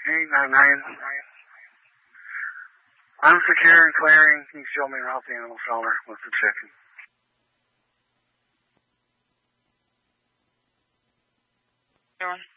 899. Unsecure and clearing. Can you show me around the animal shelter with the chicken? Sure.